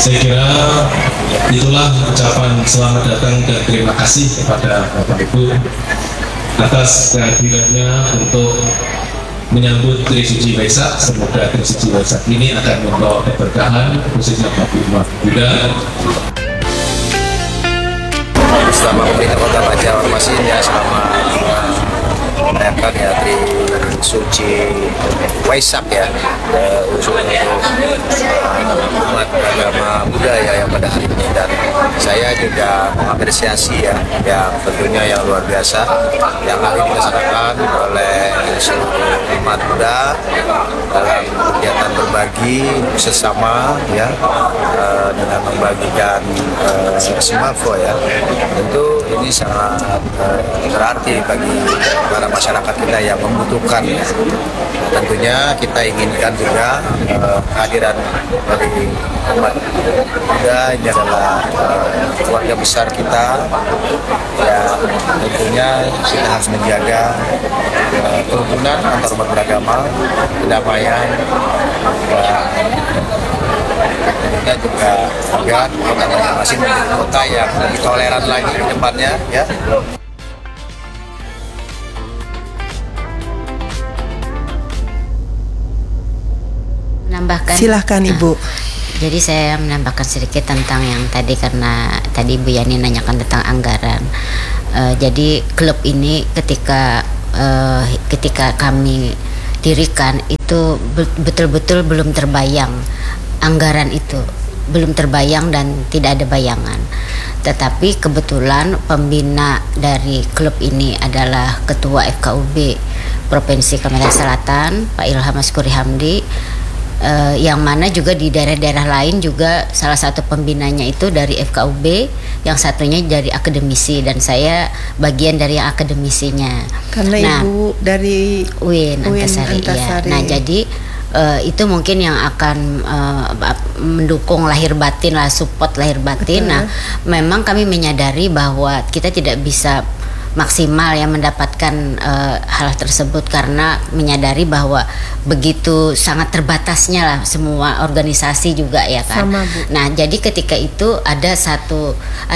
Saya kira itulah ucapan selamat datang dan terima kasih kepada Bapak Ibu atas kehadirannya untuk menyambut Trisuci Waisak. Semoga Trisuci Waisak ini akan membawa keberkahan khususnya bagi umat Buddha. Selama pemerintah Kota Banjarmasin ya, selama merayakan ya Trisuci Waisak ya, unsur umat beragama Buddha ya yang pada hari ini, dan saya juga mengapresiasi ya yang tentunya yang luar biasa yang hari ini dilaksanakan oleh seluruh umat Buddha dalam kegiatan berbagi sesama ya, dengan membagikan sembako ya. Tentu ini sangat berarti bagi para masyarakat kita yang membutuhkan ya. Tentunya kita inginkan juga kehadiran dari umat Buddha ini adalah keluarga besar kita ya. Tentunya kita harus menjaga kerukunan antar umat beragama, kedamaian, dan juga agar Kota Banjarmasin menjadi kota yang lebih toleran lagi ke depannya ya. Menambahkan, silahkan Ibu. Jadi saya menambahkan sedikit tentang yang tadi, karena tadi Bu Yani nanyakan tentang anggaran. Jadi klub ini ketika kami dirikan itu betul-betul belum terbayang anggaran itu, belum terbayang dan tidak ada bayangan. Tetapi kebetulan pembina dari klub ini adalah Ketua FKUB Provinsi Kalimantan Selatan, Pak Ilham Askuri Hamdi, yang mana juga di daerah-daerah lain juga salah satu pembinanya itu dari FKUB, yang satunya dari akademisi, dan saya bagian dari yang akademisinya. Karena Ibu dari UIN Antasari. Ya. Nah, jadi itu mungkin yang akan mendukung lahir batin lah, support lahir batin. Betul. Nah, memang kami menyadari bahwa kita tidak bisa maksimal ya mendapatkan hal tersebut, karena menyadari bahwa begitu sangat terbatasnya lah semua organisasi juga ya kan. Sama, Bu. Nah, jadi ketika itu ada satu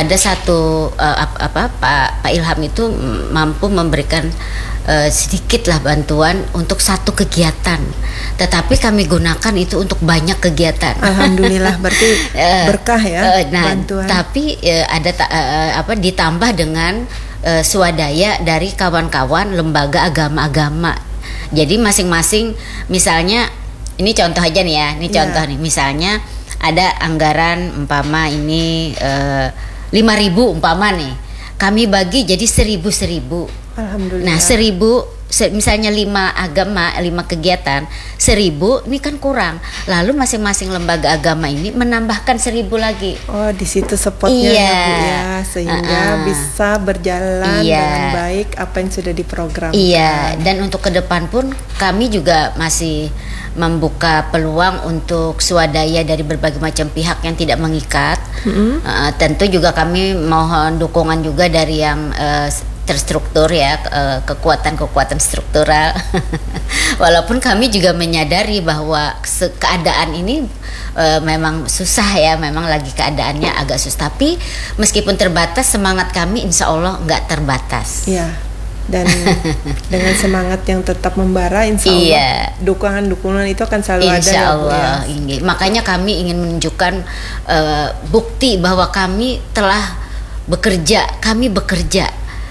Pak Ilham itu mampu memberikan sedikit lah bantuan untuk satu kegiatan, tetapi kami gunakan itu untuk banyak kegiatan. Alhamdulillah, berarti berkah ya bantuan. Tapi ditambah dengan swadaya dari kawan-kawan lembaga agama-agama. Jadi masing-masing, misalnya ini contoh aja nih ya, ini contoh nih, misalnya ada anggaran umpama ini 5.000 umpama nih, kami bagi jadi 1.000. Alhamdulillah. Nah 1.000, misalnya 5 agama, 5 kegiatan, 1.000 ini kan kurang. Lalu masing-masing lembaga agama ini menambahkan 1.000 lagi. Oh, di situ spotnya ya Bu ya, sehingga bisa berjalan dengan baik apa yang sudah diprogramkan. Iya, dan untuk ke depan pun kami juga masih membuka peluang untuk swadaya dari berbagai macam pihak yang tidak mengikat. Tentu juga kami mohon dukungan juga dari yang terstruktur ya, kekuatan-kekuatan struktural. Walaupun kami juga menyadari bahwa keadaan ini memang susah ya, memang lagi keadaannya agak susah, tapi meskipun terbatas, semangat kami insya Allah nggak terbatas. Iya. Dan dengan semangat yang tetap membara, insya Allah dukungan-dukungan itu akan selalu ada. Insya Allah, ya. Makanya kami ingin menunjukkan bukti bahwa kami telah bekerja, kami bekerja.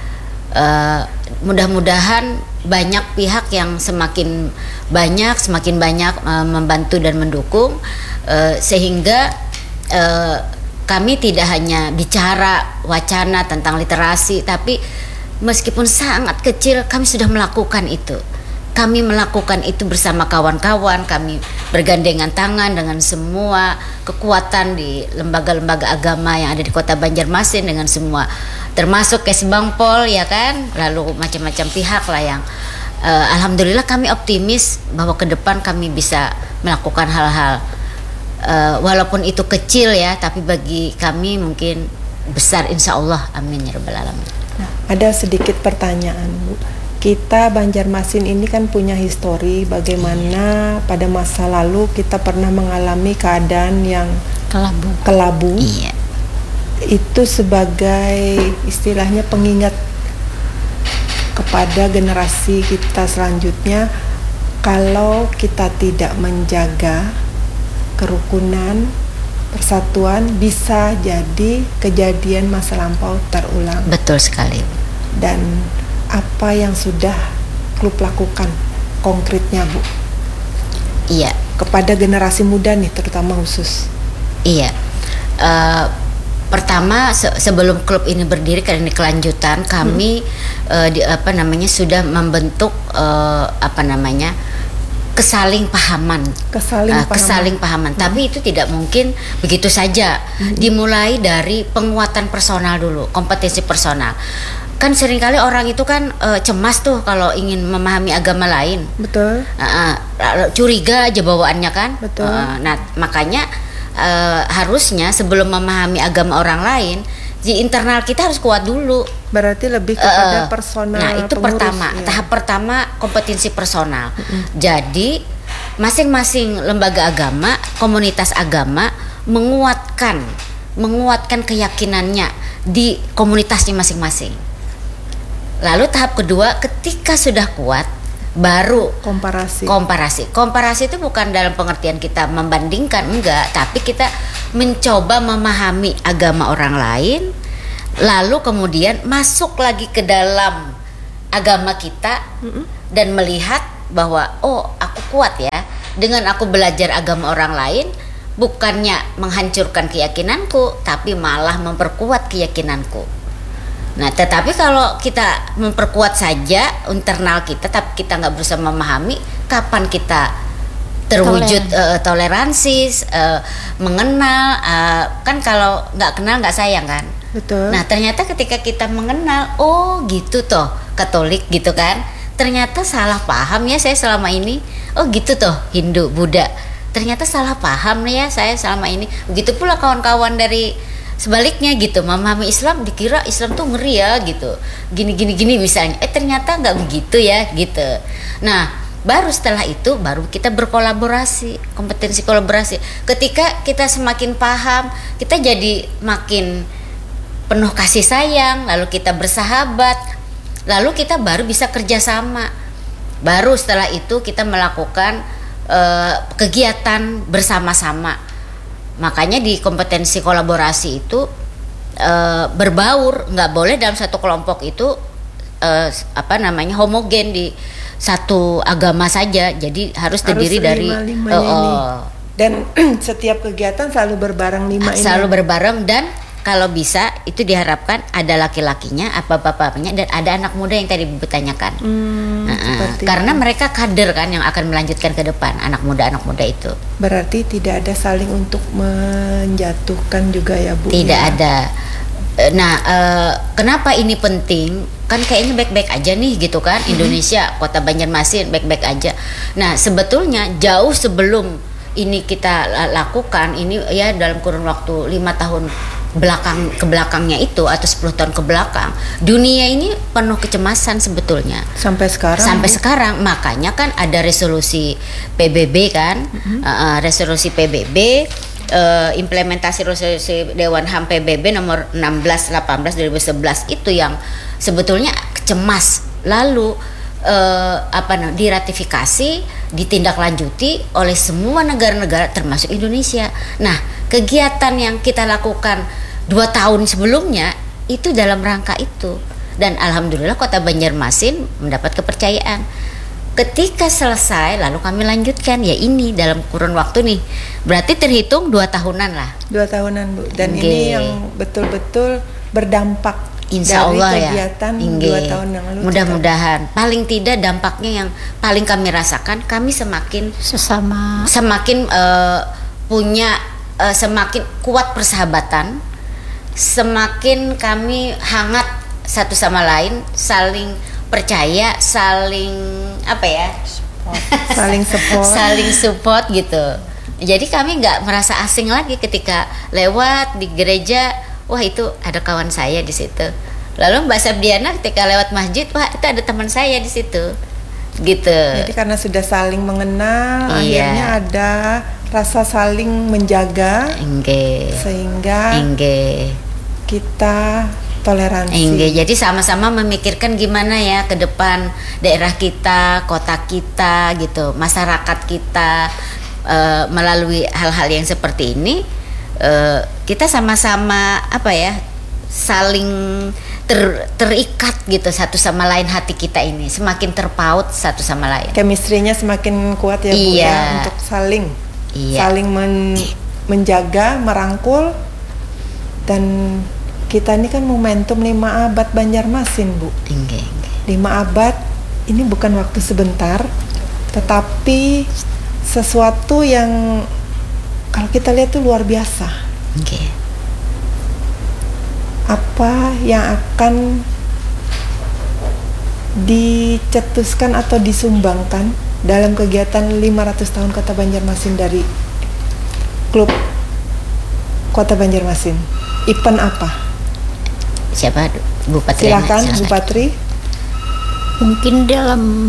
Mudah-mudahan banyak pihak yang semakin banyak membantu dan mendukung, sehingga kami tidak hanya bicara wacana tentang literasi, tapi meskipun sangat kecil kami sudah melakukan itu. Kami melakukan itu bersama kawan-kawan, kami bergandengan tangan dengan semua kekuatan di lembaga-lembaga agama yang ada di Kota Banjarmasin, dengan semua, termasuk Kesbangpol ya kan, lalu macam-macam pihak lah yang alhamdulillah kami optimis bahwa ke depan kami bisa melakukan hal-hal walaupun itu kecil ya, tapi bagi kami mungkin besar insya Allah, amin ya rabbal alamin. Nah, ada sedikit pertanyaan Bu. kita Banjarmasin ini kan punya histori bagaimana pada masa lalu kita pernah mengalami keadaan yang kelabu. Iya. Itu sebagai istilahnya pengingat kepada generasi kita selanjutnya, kalau kita tidak menjaga kerukunan, persatuan, bisa jadi kejadian masa lampau terulang. Betul sekali. Dan apa yang sudah klub lakukan konkretnya, Bu? Iya. Kepada generasi muda nih, terutama khusus. Iya. Pertama, sebelum klub ini berdiri, karena ini kelanjutan, kami sudah membentuk kesaling pahaman. Tapi itu tidak mungkin begitu saja. Dimulai dari penguatan personal dulu, kompetensi personal. Kan seringkali orang itu kan cemas tuh kalau ingin memahami agama lain. Betul. Curiga aja bawaannya kan. Betul. Nah, makanya harusnya sebelum memahami agama orang lain, di internal kita harus kuat dulu. Berarti lebih kepada personal. Nah, itu pengurus, pertama, ya. tahap pertama kompetensi personal. Jadi masing-masing lembaga agama, komunitas agama menguatkan keyakinannya di komunitasnya masing-masing. Lalu tahap kedua, ketika sudah kuat, baru komparasi itu bukan dalam pengertian kita membandingkan, enggak, tapi kita mencoba memahami agama orang lain, lalu kemudian masuk lagi ke dalam agama kita dan melihat bahwa aku kuat ya dengan aku belajar agama orang lain, bukannya menghancurkan keyakinanku tapi malah memperkuat keyakinanku. Nah, tetapi kalau kita memperkuat saja internal kita, tapi kita nggak berusaha memahami, kapan kita terwujud toleransi, mengenal, kan kalau nggak kenal nggak sayang kan. Betul. Nah, ternyata ketika kita mengenal, gitu toh Katolik gitu kan, ternyata salah paham ya saya selama ini, gitu toh Hindu, Buddha, ternyata salah paham nih ya saya selama ini. Begitu pula kawan-kawan dari sebaliknya gitu, memahami Islam dikira Islam tuh ngeri ya gitu, gini misalnya, ternyata nggak begitu ya gitu. Nah, baru setelah itu baru kita berkolaborasi, kompetensi kolaborasi. Ketika kita semakin paham, kita jadi makin penuh kasih sayang, lalu kita bersahabat, lalu kita baru bisa kerjasama. Baru setelah itu kita melakukan kegiatan bersama-sama. Makanya di kompetensi kolaborasi itu berbaur, nggak boleh dalam satu kelompok itu homogen di satu agama saja. Jadi harus terdiri dari dan setiap kegiatan selalu berbareng selalu berbareng, dan kalau bisa itu diharapkan ada laki-lakinya, apa bapaknya, dan ada anak muda yang tadi bertanyakan. Karena mereka kader kan yang akan melanjutkan ke depan, anak muda itu. Berarti tidak ada saling untuk menjatuhkan juga ya, Bu? Tidak ya? ada. Nah, kenapa ini penting? Kan kayaknya baik-baik aja nih gitu kan, Indonesia, kota Banjarmasin baik-baik aja. Nah, sebetulnya jauh sebelum ini kita lakukan, ini ya dalam kurun waktu 5 tahun belakangnya itu, atau 10 tahun ke belakang, dunia ini penuh kecemasan sebetulnya sampai sekarang. Makanya kan ada resolusi PBB kan, resolusi PBB, implementasi resolusi Dewan HAM PBB nomor 16/18 2011 itu yang sebetulnya cemas, lalu diratifikasi, ditindaklanjuti oleh semua negara-negara termasuk Indonesia. Nah, kegiatan yang kita lakukan 2 tahun sebelumnya itu dalam rangka itu, dan alhamdulillah kota Banjarmasin mendapat kepercayaan. Ketika selesai lalu kami lanjutkan, ya ini dalam kurun waktu nih, berarti terhitung 2 tahunan lah. 2 tahunan, Bu. Dan ini yang betul-betul berdampak. Insya Allah dari kegiatan ya 2 tahun yang lalu. Mudah-mudahan paling tidak dampaknya yang paling kami rasakan, kami semakin punya semakin kuat persahabatan, semakin kami hangat satu sama lain, saling percaya, saling saling support gitu. Jadi kami nggak merasa asing lagi ketika lewat di gereja. Wah, itu ada kawan saya di situ. Lalu Mbak Sabdiana ketika lewat masjid, wah itu ada teman saya di situ, gitu. Jadi karena sudah saling mengenal, Iya. akhirnya ada rasa saling menjaga, sehingga kita toleransi. Jadi sama-sama memikirkan gimana ya ke depan daerah kita, kota kita, gitu, masyarakat kita, melalui hal-hal yang seperti ini, kita sama-sama saling terikat gitu satu sama lain, hati kita ini semakin terpaut satu sama lain. Chemistry-nya semakin kuat ya Bu Iya. ya, untuk saling menjaga, merangkul. Dan kita ini kan momentum 5 abad Banjarmasin Bu. 5 abad ini bukan waktu sebentar, tetapi sesuatu yang kalau kita lihat tuh luar biasa. Apa yang akan dicetuskan atau disumbangkan dalam kegiatan 500 tahun Kota Banjarmasin dari klub Kota Banjarmasin? Event apa? Siapa Bu Patri? Silakan Bu Patri. Mungkin dalam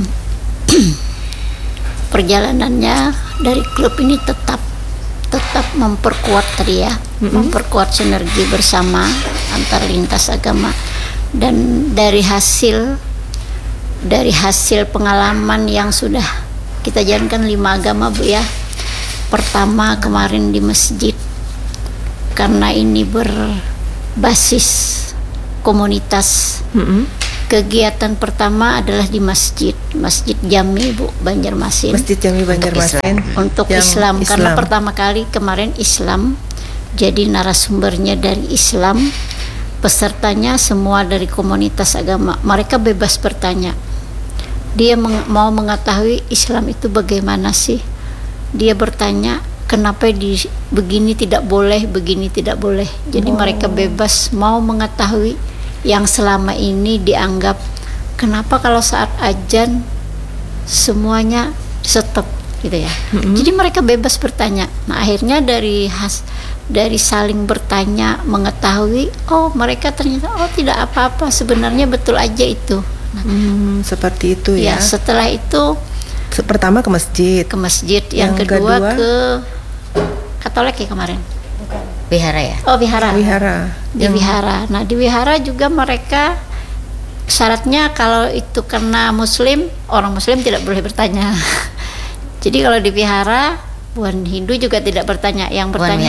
perjalanannya dari klub ini tetap memperkuat tadi ya, memperkuat sinergi bersama antar lintas agama. Dan dari hasil pengalaman yang sudah kita jalankan 5 agama Bu ya. Pertama kemarin di masjid, karena ini berbasis komunitas. Kegiatan pertama adalah di Masjid Jami Bu Banjarmasin. Masjid Jami Banjarmasin untuk Islam. Karena pertama kali kemarin Islam, jadi narasumbernya dari Islam, pesertanya semua dari komunitas agama. Mereka bebas bertanya. Dia mau mengetahui Islam itu bagaimana sih? Dia bertanya, kenapa begini tidak boleh, begini tidak boleh. Jadi mereka bebas mau mengetahui yang selama ini dianggap, kenapa kalau saat azan semuanya stop gitu ya. Jadi mereka bebas bertanya. Nah, akhirnya dari saling bertanya, mengetahui, oh mereka ternyata tidak apa-apa, sebenarnya betul aja itu. Seperti itu ya. Setelah itu pertama ke masjid. Yang kedua ke Katolik ya kemarin. Wihara ya? Oh wihara. Di Yang wihara. Nah di wihara juga mereka syaratnya kalau itu karena Muslim, orang Muslim tidak boleh bertanya. Jadi kalau di wihara, bukan Hindu juga tidak bertanya. Yang bertanya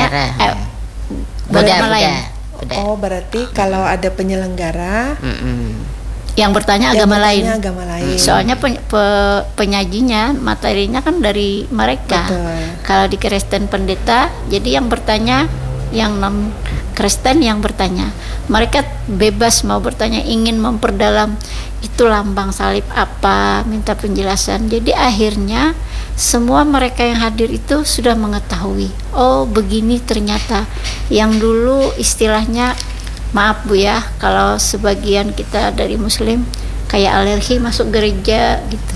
agama lain. Oh berarti kalau ada penyelenggara, yang bertanya agama lain. Soalnya penyajinya, materinya kan dari mereka. Betul. Kalau di Kristen pendeta, jadi yang bertanya, yang non Kristen yang bertanya. Mereka bebas mau bertanya, ingin memperdalam itu lambang salib apa, minta penjelasan. Jadi akhirnya semua mereka yang hadir itu sudah mengetahui, oh begini ternyata. Yang dulu istilahnya, maaf Bu ya, kalau sebagian kita dari Muslim kayak alergi masuk gereja gitu.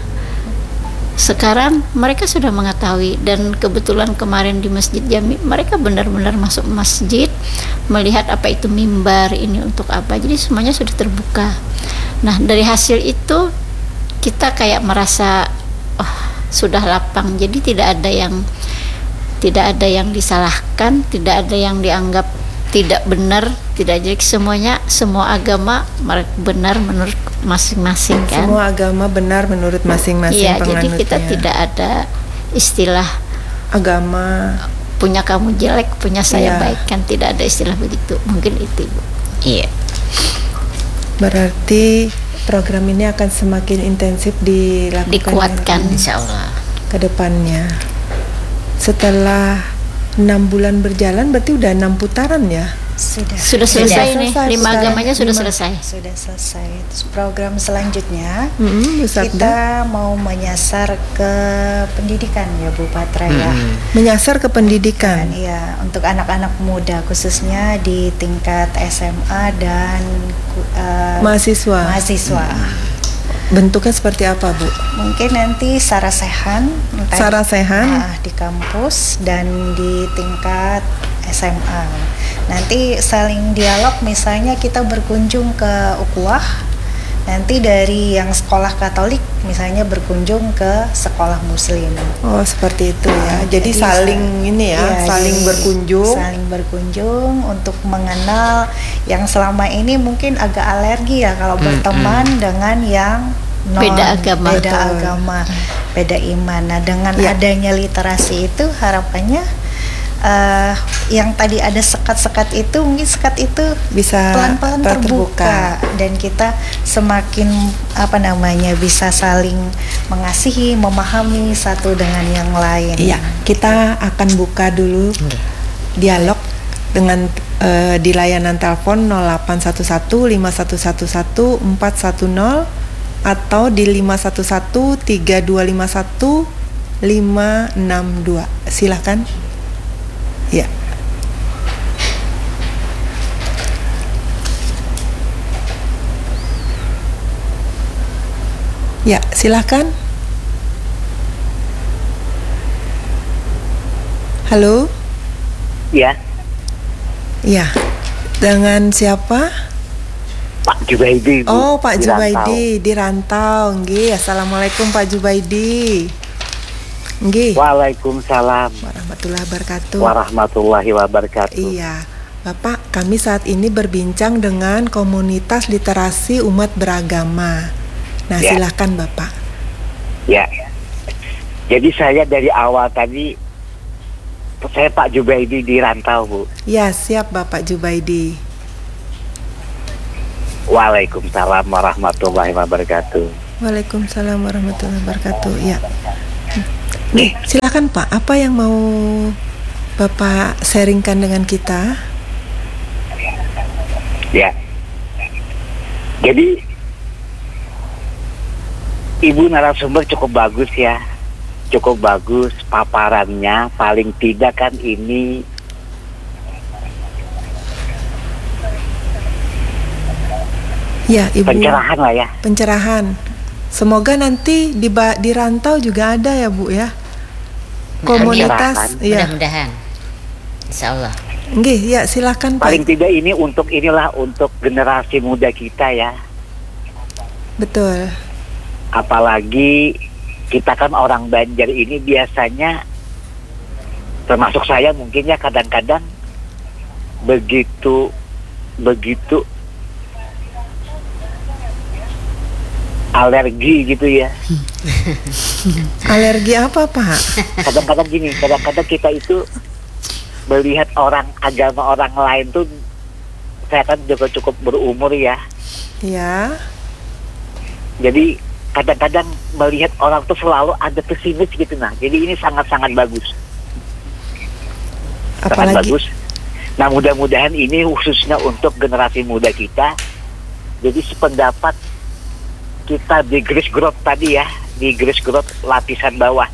Sekarang mereka sudah mengetahui, dan kebetulan kemarin di Masjid Jami mereka benar-benar masuk masjid, melihat apa itu mimbar, ini untuk apa, jadi semuanya sudah terbuka. Nah dari hasil itu kita kayak merasa sudah lapang, jadi tidak ada yang disalahkan, tidak ada yang dianggap tidak benar, tidak, jadi semuanya, semua agama benar menurut masing-masing kan. Semua agama benar menurut masing-masing penganutnya. Jadi kita tidak ada istilah agama punya kamu jelek, punya saya baik, kan tidak ada istilah begitu. Mungkin itu Ibu. Iya. Berarti program ini akan semakin intensif dikuatkan insya Allah ke depannya. Setelah 6 bulan berjalan berarti udah 6 putaran ya? Sudah selesai nih, 5 agamanya sudah selesai. Sudah selesai. Terus program selanjutnya kita kita mau menyasar ke pendidikan ya Bu Patra ya. Menyasar ke pendidikan. Iya, untuk anak-anak muda khususnya di tingkat SMA dan mahasiswa. Bentuknya seperti apa Bu? Mungkin nanti sarasehan Sarasehan di kampus dan di tingkat SMA. Nanti saling dialog, misalnya kita berkunjung ke ukhuwah, nanti dari yang sekolah Katolik misalnya berkunjung ke sekolah Muslim. Oh, seperti itu ya. Jadi saling ini ya, saling berkunjung. Saling berkunjung untuk mengenal yang selama ini mungkin agak alergi ya kalau berteman dengan yang beda agama, beda iman. Nah, dengan adanya literasi itu harapannya yang tadi ada sekat-sekat itu, mungkin sekat itu bisa pelan-pelan terbuka dan kita semakin bisa saling mengasihi, memahami satu dengan yang lain. Iya, kita akan buka dulu dialog dengan di layanan telepon 0811 5111 410 atau di 511 3251 562. Silakan. Ya. Ya, silakan. Halo? Ya. Ya. Dengan siapa? Pak Jubaidi. Bu, oh, Pak Jubaidi di Rantau. Nggih, assalamualaikum Pak Jubaidi. Nggih. Waalaikumsalam warahmatullahi wabarakatuh. Iya, Bapak, kami saat ini berbincang dengan komunitas literasi umat beragama. Nah, silakan Bapak. Ya. Jadi saya dari awal tadi, saya Pak Jubaidi di Rantau, Bu. Ya, siap Bapak Jubaidi. Waalaikumsalam warahmatullahi wabarakatuh. Waalaikumsalam warahmatullahi wabarakatuh. Ya. Nih, silakan Pak, apa yang mau Bapak sharingkan dengan kita? Ya. Jadi Ibu narasumber cukup bagus ya. Cukup bagus paparannya, paling tidak kan ini ya, Ibu. Pencerahan lah ya. Pencerahan. Semoga nanti di Rantau juga ada ya Bu ya. Komunitas ya. Mudah-mudahan. Insyaallah. Nggih, ya silakan Pak. Paling tidak ini untuk generasi muda kita ya. Betul. Apalagi kita kan orang Banjar ini biasanya, termasuk saya mungkin ya, kadang-kadang begitu alergi gitu ya. Alergi apa Pak? Kadang-kadang kita itu melihat agama orang lain tuh, saya kan juga cukup berumur ya. Ya. Jadi kadang-kadang melihat orang tuh selalu ada pesimis gitu. Nah, jadi ini sangat-sangat bagus. Apalagi? Sangat bagus. Nah, mudah-mudahan ini khususnya untuk generasi muda kita. Jadi sependapat kita di Grace Growth tadi ya, di Grace Growth lapisan bawah.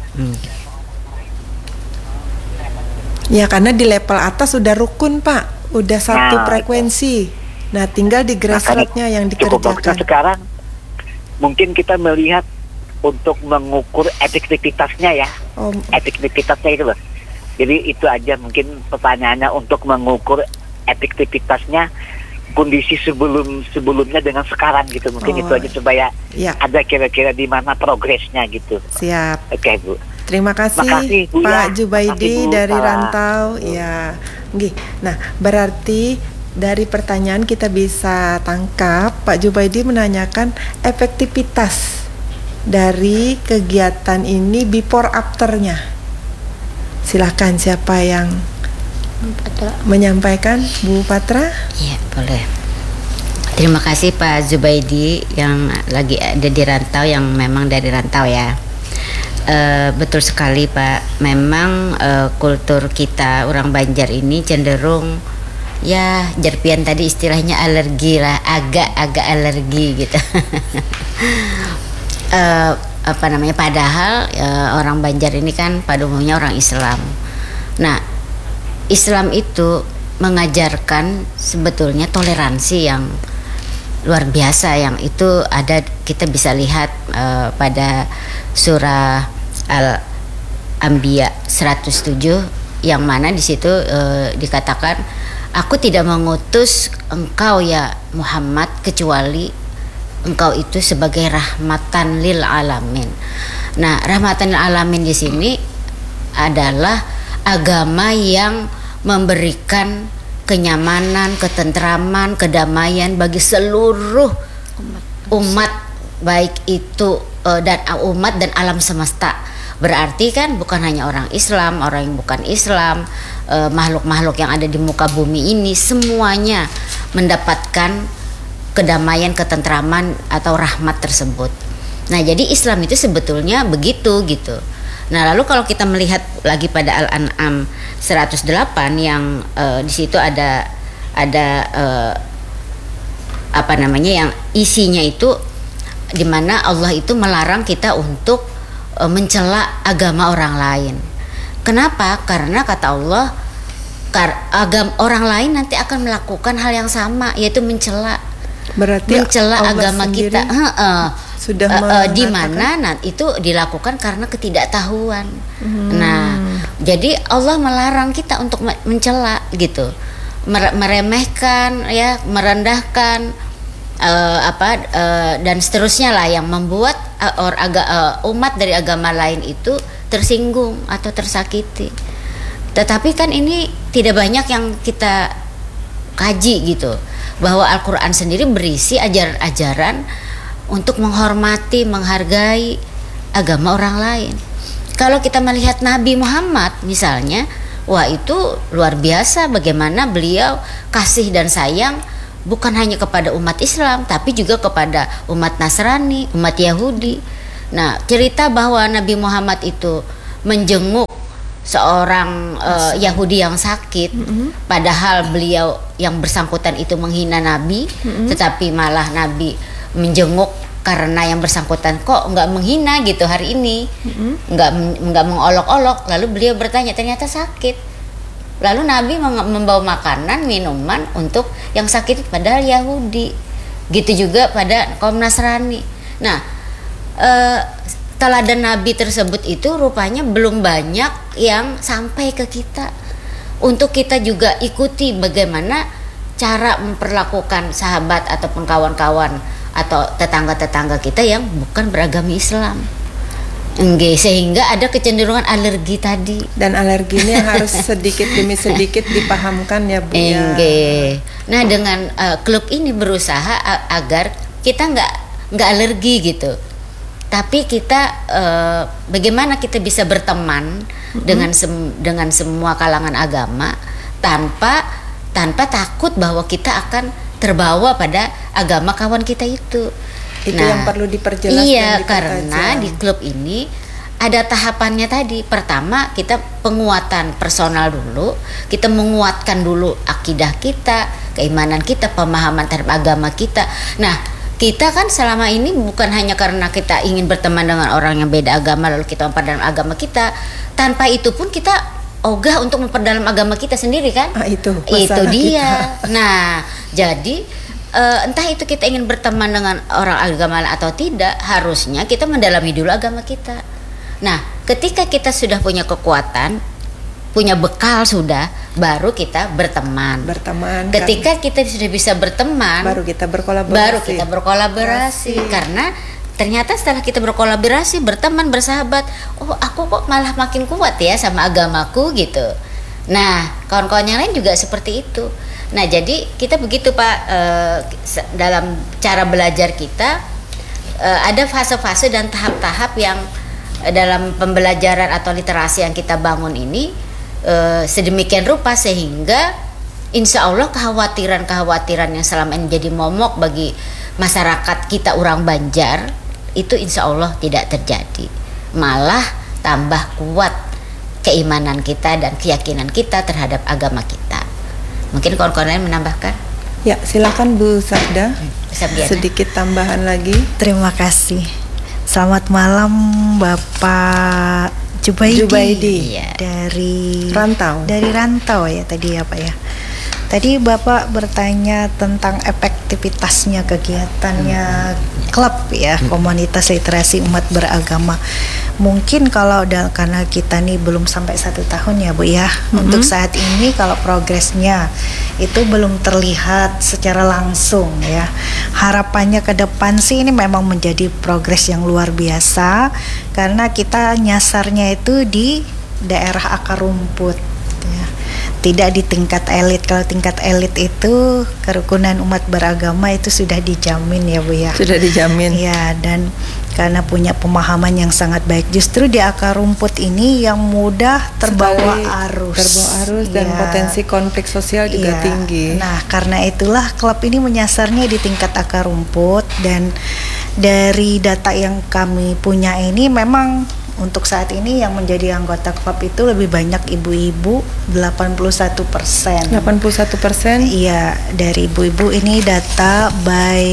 Ya, karena di level atas sudah rukun Pak, udah satu frekuensi. Nah, tinggal di grassroots-nya yang dikerjakan. Sekarang mungkin kita melihat untuk mengukur efektivitasnya ya, efektivitasnya itu loh. Jadi itu aja mungkin pertanyaannya, untuk mengukur efektivitasnya kondisi sebelumnya dengan sekarang gitu. Mungkin itu aja supaya ada kira-kira di mana progresnya gitu. Siap. Oke Bu. Terima kasih Bu, Pak Jubaidi dari Salam. Rantau. Ya. Nggih. Nah, berarti dari pertanyaan kita bisa tangkap Pak Jubaidi menanyakan efektivitas dari kegiatan ini before afternya. Silahkan, siapa yang menyampaikan? Bu Patra? Iya, boleh. Terima kasih Pak Jubaidi yang lagi ada di Rantau, yang memang dari Rantau ya. Betul sekali Pak, memang kultur kita orang Banjar ini cenderung ya, Jerpian tadi istilahnya alergi lah, agak alergi gitu. Padahal orang Banjar ini kan pada umumnya orang Islam. Nah, Islam itu mengajarkan sebetulnya toleransi yang luar biasa, yang itu ada, kita bisa lihat pada surah Al-Anbiya 107 yang mana di situ dikatakan, aku tidak mengutus engkau ya Muhammad kecuali engkau itu sebagai rahmatan lil alamin. Nah, rahmatan lil alamin di sini adalah agama yang memberikan kenyamanan, ketentraman, kedamaian bagi seluruh umat, baik itu dan umat dan alam semesta. Berarti kan bukan hanya orang Islam, orang yang bukan Islam, makhluk-makhluk yang ada di muka bumi ini semuanya mendapatkan kedamaian, ketentraman atau rahmat tersebut. Nah, jadi Islam itu sebetulnya begitu gitu. Nah, lalu kalau kita melihat lagi pada Al-An'am 108 yang di situ ada apa namanya, yang isinya itu di mana Allah itu melarang kita untuk mencela agama orang lain. Kenapa? Karena kata Allah, agama orang lain nanti akan melakukan hal yang sama, yaitu mencela. Berarti mencela agama kita. Sudah di mana itu dilakukan karena ketidaktahuan. Nah, jadi Allah melarang kita untuk mencela gitu, meremehkan ya, merendahkan dan seterusnya lah, yang membuat umat dari agama lain itu tersinggung atau tersakiti. Tetapi kan ini tidak banyak yang kita kaji gitu, bahwa Al-Quran sendiri berisi ajaran-ajaran untuk menghormati, menghargai agama orang lain. Kalau kita melihat Nabi Muhammad misalnya, wah itu luar biasa bagaimana beliau kasih dan sayang bukan hanya kepada umat Islam, tapi juga kepada umat Nasrani, umat Yahudi. Nah, cerita bahwa Nabi Muhammad itu menjenguk seorang Yahudi yang sakit, padahal beliau yang bersangkutan itu menghina Nabi, tetapi malah Nabi menjenguk karena yang bersangkutan kok nggak menghina gitu hari ini, nggak mengolok-olok. Lalu beliau bertanya, ternyata sakit. Lalu Nabi membawa makanan, minuman untuk yang sakit padahal Yahudi. Gitu juga pada kaum Nasrani. Nah, teladan Nabi tersebut itu rupanya belum banyak yang sampai ke kita. Untuk kita juga ikuti bagaimana cara memperlakukan sahabat ataupun kawan-kawan atau tetangga-tetangga kita yang bukan beragama Islam. Sehingga ada kecenderungan alergi tadi. Dan alergi ini harus sedikit demi sedikit dipahamkan ya Bu ya. Nah, dengan klub ini berusaha agar kita nggak alergi gitu. Tapi kita bagaimana kita bisa berteman dengan semua kalangan agama tanpa takut bahwa kita akan terbawa pada agama kawan kita itu. Itu yang perlu diperjelas. Iya, karena di klub ini ada tahapannya tadi. Pertama, kita penguatan personal dulu, kita menguatkan dulu akidah kita, keimanan kita, pemahaman terhadap agama kita. Nah, kita kan selama ini bukan hanya karena kita ingin berteman dengan orang yang beda agama lalu kita memperdalam agama kita, tanpa itu pun kita ogah untuk memperdalam agama kita sendiri kan? Itu dia. Kita. Nah, jadi entah itu kita ingin berteman dengan orang agama atau tidak, harusnya kita mendalami dulu agama kita. Nah, ketika kita sudah punya kekuatan, punya bekal sudah, baru kita berteman. Ketika kita sudah bisa berteman, baru kita berkolaborasi. Karena ternyata setelah kita berkolaborasi, berteman, bersahabat, oh aku kok malah makin kuat ya sama agamaku gitu. Nah, kawan-kawan yang lain juga seperti itu. Nah, jadi kita begitu Pak, dalam cara belajar kita ada fase-fase dan tahap-tahap yang dalam pembelajaran atau literasi yang kita bangun ini sedemikian rupa sehingga insya Allah kekhawatiran yang selama ini jadi momok bagi masyarakat kita orang Banjar itu insya Allah tidak terjadi, malah tambah kuat keimanan kita dan keyakinan kita terhadap agama kita. Mungkin kawan-kawan lain menambahkan? Ya, silakan Bu Sabda. Sedikit tambahan lagi. Terima kasih. Selamat malam Bapak Jubaidi. Iya. Dari Rantau. Dari Rantau ya tadi ya Pak ya. Tadi Bapak bertanya tentang efektivitasnya kegiatannya klub ya, komunitas literasi umat beragama. Mungkin kalau karena kita nih belum sampai 1 tahun ya Bu ya, untuk saat ini kalau progresnya itu belum terlihat secara langsung ya. Harapannya ke depan sih ini memang menjadi progres yang luar biasa, karena kita nyasarnya itu di daerah akar rumput ya. Tidak di tingkat elit. Kalau tingkat elit itu kerukunan umat beragama itu sudah dijamin ya Bu ya. Sudah dijamin. Ya, dan karena punya pemahaman yang sangat baik. Justru di akar rumput ini yang mudah terbawa arus. Dan potensi konflik sosial juga tinggi. Nah, karena itulah klub ini menyasarnya di tingkat akar rumput, dan dari data yang kami punya ini memang untuk saat ini yang menjadi anggota klub itu lebih banyak ibu-ibu, 81%. 81%? Iya, dari ibu-ibu. Ini data by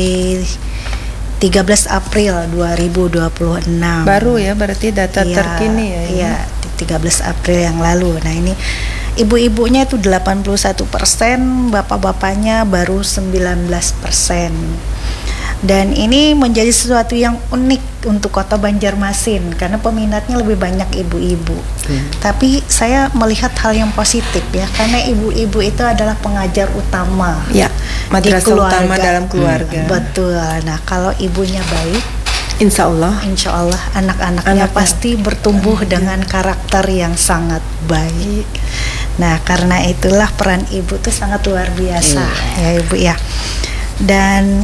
13 April 2026. Baru ya, berarti data terkini ya? Iya, 13 April yang lalu. Nah ini ibu-ibunya itu 81%, bapak-bapaknya baru 19%. Dan ini menjadi sesuatu yang unik untuk kota Banjarmasin karena peminatnya lebih banyak ibu-ibu. Tapi saya melihat hal yang positif ya, karena ibu-ibu itu adalah pengajar utama ya, madrasah utama dalam keluarga. Betul. Nah kalau ibunya baik, insya Allah anak-anaknya pasti bertumbuh dengan karakter yang sangat baik. Nah karena itulah peran ibu itu sangat luar biasa ya Ibu ya. Dan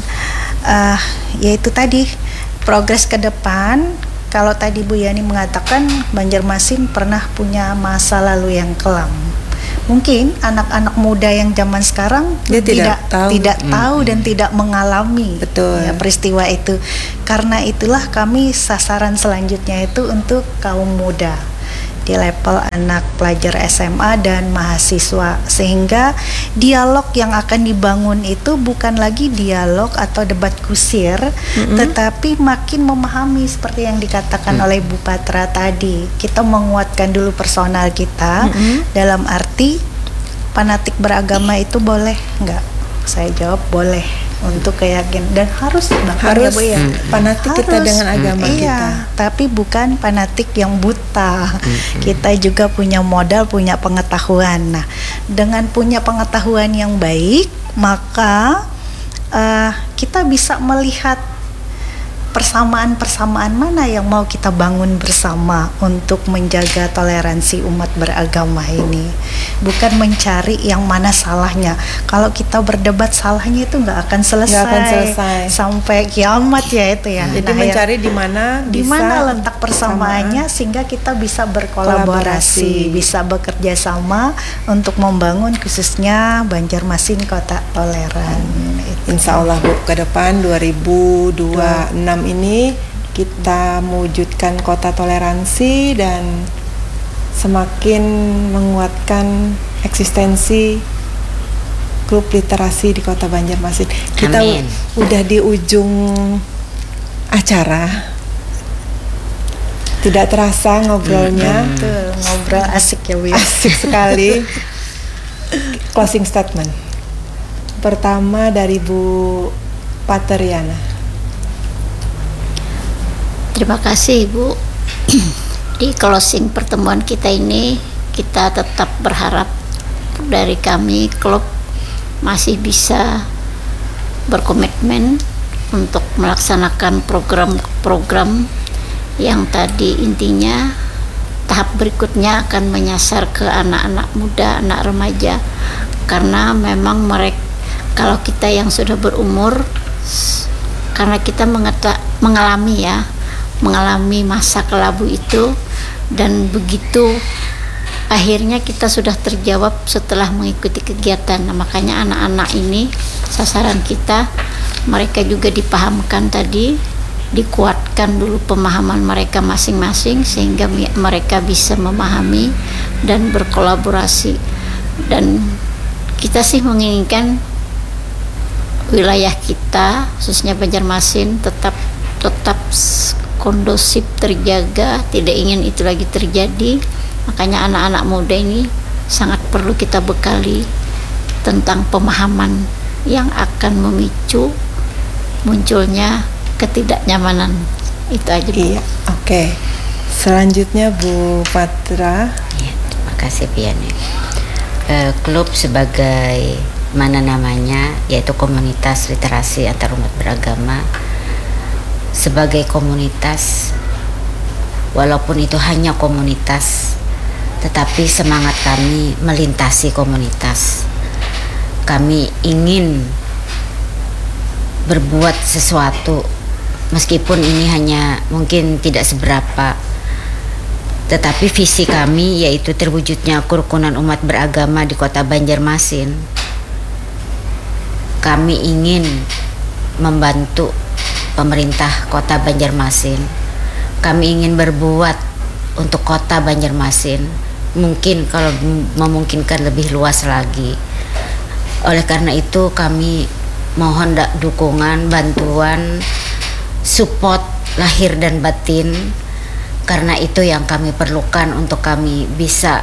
yaitu tadi progres ke depan. Kalau tadi Bu Yani mengatakan Banjarmasin pernah punya masa lalu yang kelam, mungkin anak-anak muda yang zaman sekarang dia tidak tahu dan tidak mengalami ya, peristiwa itu. Karena itulah kami sasaran selanjutnya itu untuk kaum muda di level anak pelajar SMA dan mahasiswa, sehingga dialog yang akan dibangun itu bukan lagi dialog atau debat kusir, tetapi makin memahami seperti yang dikatakan oleh Bu Patra tadi. Kita menguatkan dulu personal kita, dalam arti fanatik beragama itu boleh nggak? Saya jawab boleh, untuk keyakinan, dan harus ya Bu ya. Fanatik harus, kita dengan agama kita. Tapi bukan fanatik yang buta. Kita juga punya modal, punya pengetahuan. Nah, dengan punya pengetahuan yang baik, maka kita bisa melihat persamaan-persamaan mana yang mau kita bangun bersama untuk menjaga toleransi umat beragama ini. Bukan mencari yang mana salahnya. Kalau kita berdebat salahnya itu nggak akan selesai sampai kiamat ya itu ya. Jadi mencari di mana letak persamaannya sehingga kita bisa berkolaborasi, bisa bekerja sama untuk membangun khususnya Banjarmasin kota toleran. Insya Allah Bu, ke depan 2026 ini kita mewujudkan kota toleransi dan semakin menguatkan eksistensi klub literasi di kota Banjarmasin. Kita udah di ujung acara, tidak terasa ngobrolnya. Ngobrol asik ya Bu, asik sekali. Closing statement pertama dari Bu Pateriana. Terima kasih Ibu. Di closing pertemuan kita ini, kita tetap berharap dari kami klub masih bisa berkomitmen untuk melaksanakan program-program yang tadi intinya tahap berikutnya akan menyasar ke anak-anak muda, anak remaja, karena memang mereka, kalau kita yang sudah berumur, karena kita mengalami masa kelabu itu, dan begitu akhirnya kita sudah terjawab setelah mengikuti kegiatan. Nah, makanya anak-anak ini sasaran kita, mereka juga dipahamkan tadi, dikuatkan dulu pemahaman mereka masing-masing sehingga mereka bisa memahami dan berkolaborasi. Dan kita sih menginginkan wilayah kita, khususnya Banjarmasin, tetap kondusif, terjaga, tidak ingin itu lagi terjadi. Makanya anak-anak muda ini sangat perlu kita bekali tentang pemahaman yang akan memicu munculnya ketidaknyamanan. Itu aja, Bu. Iya, oke. Selanjutnya Bu Patra. Ya, terima kasih Piani. Klub sebagai mana namanya, yaitu komunitas literasi antar umat beragama. Sebagai komunitas, walaupun itu hanya komunitas, tetapi semangat kami melintasi komunitas. Kami ingin berbuat sesuatu, meskipun ini hanya mungkin tidak seberapa, tetapi visi kami yaitu terwujudnya kerukunan umat beragama di Kota Banjarmasin. Kami ingin membantu pemerintah Kota Banjarmasin. Kami ingin berbuat untuk Kota Banjarmasin, mungkin kalau memungkinkan lebih luas lagi. Oleh karena itu kami mohon dukungan, bantuan, support lahir dan batin, karena itu yang kami perlukan untuk kami bisa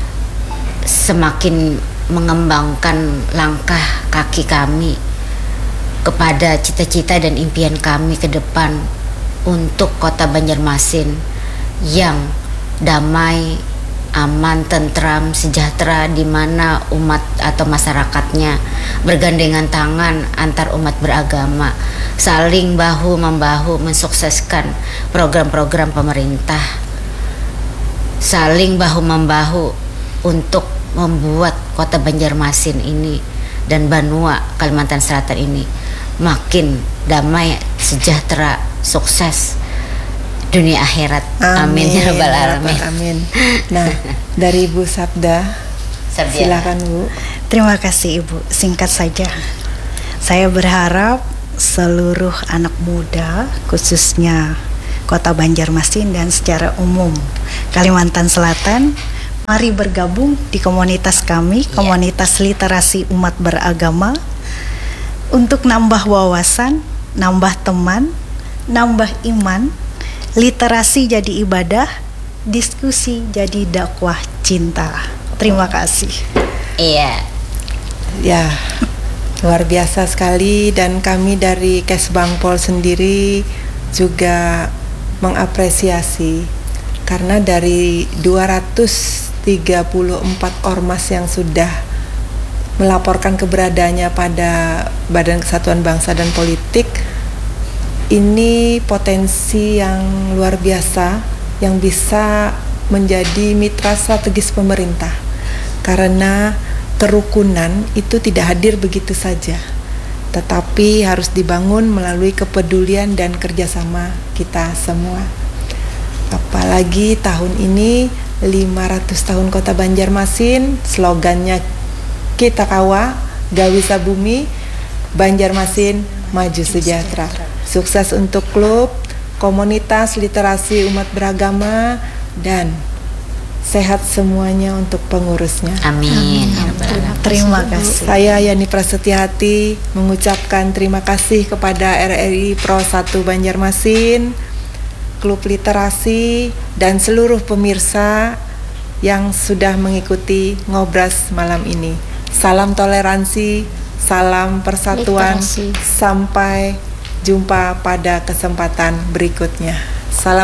semakin mengembangkan langkah kaki kami kepada cita-cita dan impian kami ke depan untuk Kota Banjarmasin yang damai, aman, tentram, sejahtera, di mana umat atau masyarakatnya bergandengan tangan antar umat beragama, saling bahu-membahu mensukseskan program-program pemerintah, saling bahu-membahu untuk membuat Kota Banjarmasin ini dan Banua, Kalimantan Selatan ini makin damai, sejahtera, sukses dunia akhirat. Amin ya rabbal alamin. Amin. Nah, dari Ibu Sabda, silakan Bu. Terima kasih Ibu. Singkat saja, saya berharap seluruh anak muda, khususnya Kota Banjarmasin dan secara umum Kalimantan Selatan, mari bergabung di komunitas kami, komunitas literasi umat beragama, untuk nambah wawasan, nambah teman, nambah iman. Literasi jadi ibadah, diskusi jadi dakwah cinta. Terima kasih. Iya. Ya, luar biasa sekali, dan kami dari Kesbangpol sendiri juga mengapresiasi karena dari 234 ormas yang sudah melaporkan keberadaannya pada Badan Kesatuan Bangsa dan Politik, ini potensi yang luar biasa yang bisa menjadi mitra strategis pemerintah, karena kerukunan itu tidak hadir begitu saja, tetapi harus dibangun melalui kepedulian dan kerjasama kita semua. Apalagi tahun ini 500 tahun Kota Banjarmasin, slogannya kita kawa, gawisa bumi, Banjarmasin maju sejahtera. Sukses untuk klub, komunitas literasi umat beragama, dan sehat semuanya untuk pengurusnya. Amin. Terima kasih. Saya Yani Prasetyahati mengucapkan terima kasih kepada RRI Pro 1 Banjarmasin, klub literasi, dan seluruh pemirsa yang sudah mengikuti ngobras malam ini. Salam toleransi, salam persatuan, literasi. Sampai jumpa pada kesempatan berikutnya.